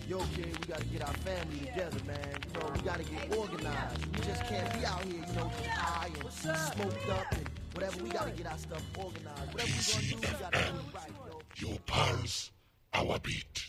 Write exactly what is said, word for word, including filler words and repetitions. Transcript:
Yo, kid, we gotta get our family together, man. You know, we gotta get organized. We just can't be out here, you know, just high and smoked up and whatever. We gotta get our stuff organized. Whatever we gonna do, we gotta do it right, yo. Your pulse, our beat.